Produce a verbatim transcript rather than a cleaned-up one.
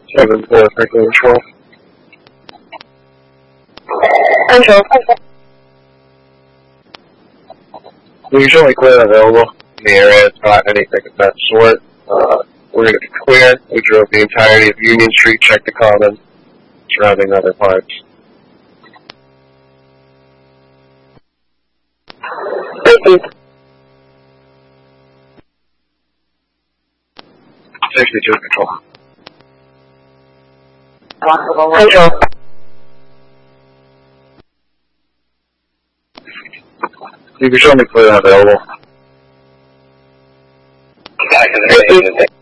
seven four, Franklin Control. Control. We're usually clear and available in the area. It's not anything of that sort. Uh, we're going to be clear. We drove the entirety of Union Street, checked the common, surrounding other parts. Thank you. sixty-two, Control. Control. You can show me clear and available. Thank you.